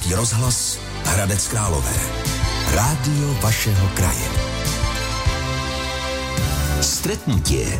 Český rozhlas Hradec Králové. Rádio vašeho kraje. Stretnutie.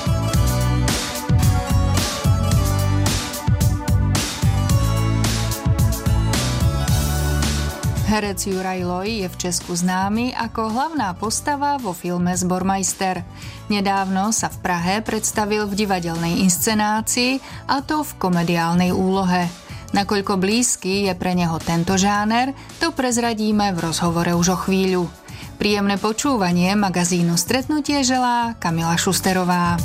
Herec Juraj Loj je v Česku známy ako hlavná postava vo filme Zbormajster. Nedávno sa v Prahe predstavil v divadelnej inscenácii, a to v komediálnej úlohe. Nakoľko blízky je pre neho tento žáner, to prezradíme v rozhovore už o chvíľu. Príjemné počúvanie magazínu Stretnutie želá Kamila Šusterová.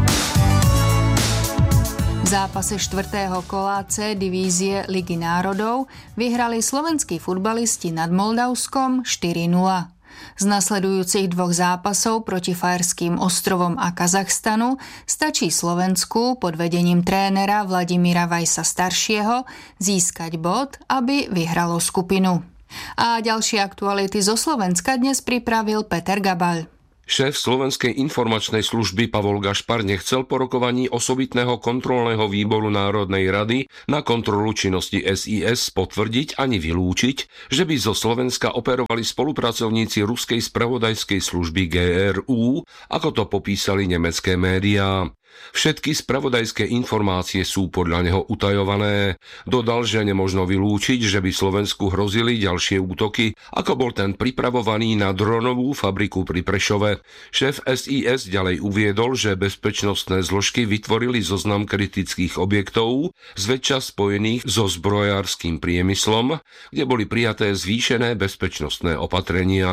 V zápase 4. kola C divízie Ligy národov vyhrali slovenskí futbalisti nad Moldavskom 4-0. Z nasledujúcich dvoch zápasov proti Fajerským ostrovom a Kazachstanu stačí Slovensku pod vedením trénera Vladimíra Vajsa staršieho získať bod, aby vyhralo skupinu. A ďalšie aktuality zo Slovenska dnes pripravil Peter Gabal. Šéf Slovenskej informačnej služby Pavol Gašpar nechcel po rokovaní osobitného kontrolného výboru Národnej rady na kontrolu činnosti SIS potvrdiť ani vylúčiť, že by zo Slovenska operovali spolupracovníci ruskej spravodajskej služby GRU, ako to popísali nemecké médiá. Všetky spravodajské informácie sú podľa neho utajované. Dodal, že nemožno vylúčiť, že by Slovensku hrozili ďalšie útoky, ako bol ten pripravovaný na dronovú fabriku pri Prešove. Šéf SIS ďalej uviedol, že bezpečnostné zložky vytvorili zoznam kritických objektov, zväčša spojených so zbrojárskym priemyslom, kde boli prijaté zvýšené bezpečnostné opatrenia.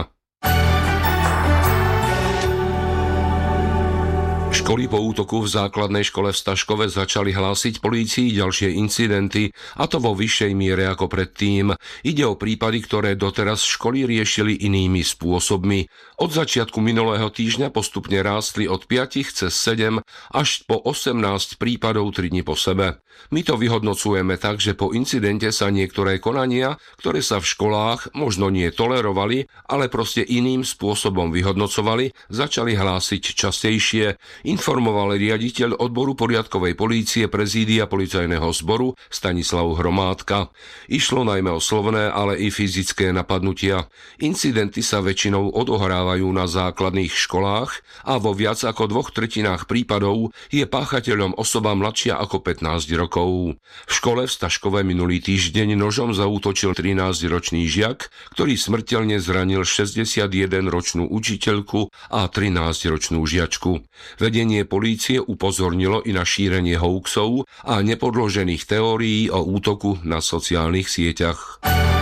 Školy po útoku v základnej škole v Staškove začali hlásiť polícii ďalšie incidenty, a to vo vyššej miere ako predtým. Ide o prípady, ktoré doteraz školy riešili inými spôsobmi. Od začiatku minulého týždňa postupne rástli od 5 cez 7 až po 18 prípadov 3 dni po sebe. My to vyhodnocujeme tak, že po incidente sa niektoré konania, ktoré sa v školách možno nie tolerovali, ale proste iným spôsobom vyhodnocovali, začali hlásiť častejšie, informoval riaditeľ odboru poriadkovej polície prezídia policajného zboru Stanislav Hromádka. Išlo najmä o slovné, ale i fyzické napadnutia. Incidenty sa väčšinou odohrávajú na základných školách a vo viac ako 2/3 prípadov je páchateľom osoba mladšia ako 15 rokov. V škole v Staškove minulý týždeň nožom zaútočil 13-ročný žiak, ktorý smrteľne zranil 61-ročnú učiteľku a 13-ročnú žiačku. Vedenie polície upozornilo i na šírenie hoaxov a nepodložených teórií o útoku na sociálnych sieťach.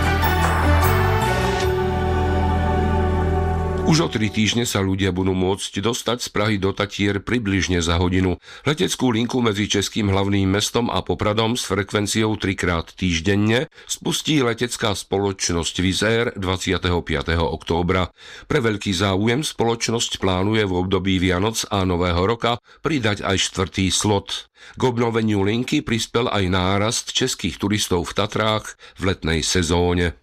Už o 3 týždne sa ľudia budú môcť dostať z Prahy do Tatier približne za hodinu. Leteckú linku medzi českým hlavným mestom a Popradom s frekvenciou 3-krát týždenne spustí letecká spoločnosť Wizz Air 25. októbra. Pre veľký záujem spoločnosť plánuje v období Vianoc a Nového roka pridať aj 4. slot. K obnoveniu linky prispel aj nárast českých turistov v Tatrách v letnej sezóne.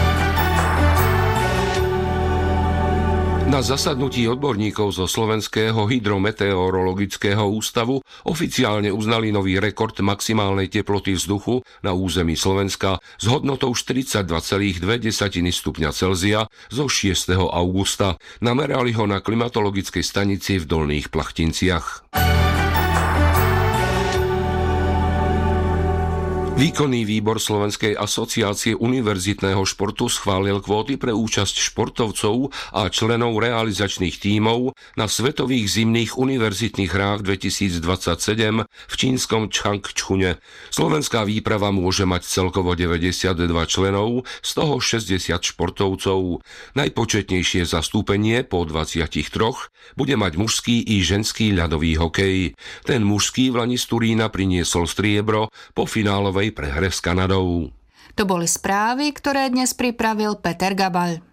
Na zasadnutí odborníkov zo Slovenského hydrometeorologického ústavu oficiálne uznali nový rekord maximálnej teploty vzduchu na území Slovenska s hodnotou 42,2 stupňa Celzia zo 6. augusta. Namerali ho na klimatologickej stanici v Dolných Plachtinciach. Výkonný výbor Slovenskej asociácie univerzitného športu schválil kvóty pre účasť športovcov a členov realizačných tímov na Svetových zimných univerzitných hrách 2027 v čínskom Čchangčchune. Slovenská výprava môže mať celkovo 92 členov, z toho 60 športovcov. Najpočetnejšie zastúpenie po 23 bude mať mužský i ženský ľadový hokej. Ten mužský v lani z Turína priniesol striebro po finálovej prehre s Kanadou. To boli správy, ktoré dnes pripravil Peter Gabal.